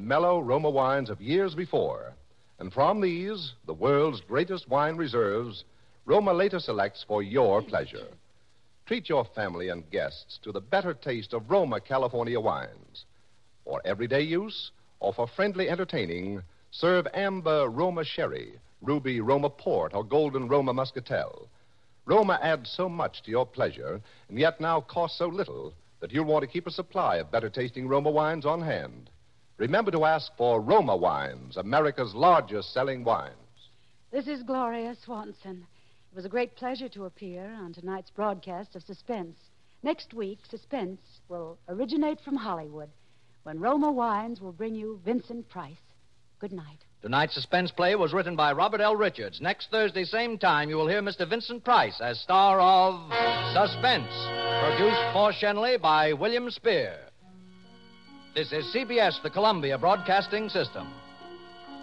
mellow Roma wines of years before. And from these, the world's greatest wine reserves, Roma later selects for your pleasure. Treat your family and guests to the better taste of Roma California wines. For everyday use or for friendly entertaining, serve amber Roma Sherry, ruby Roma Port, or golden Roma Muscatel. Roma adds so much to your pleasure, and yet now costs so little that you'll want to keep a supply of better-tasting Roma wines on hand. Remember to ask for Roma Wines, America's largest-selling wines. This is Gloria Swanson. It was a great pleasure to appear on tonight's broadcast of Suspense. Next week, Suspense will originate from Hollywood, when Roma Wines will bring you Vincent Price. Good night. Tonight's suspense play was written by Robert L. Richards. Next Thursday, same time, you will hear Mr. Vincent Price as star of Suspense, produced for Shenley by William Spear. This is CBS, the Columbia Broadcasting System.